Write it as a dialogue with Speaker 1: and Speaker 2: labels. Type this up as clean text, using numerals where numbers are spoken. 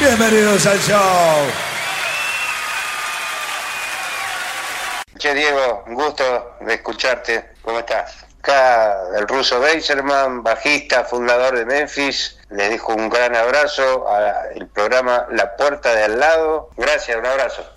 Speaker 1: Bienvenidos al show.
Speaker 2: Che, Diego, un gusto de escucharte. ¿Cómo estás? Acá el ruso Beiserman, bajista, fundador de Memphis. Les dejo un gran abrazo al programa La Puerta de Al Lado. Gracias, un abrazo.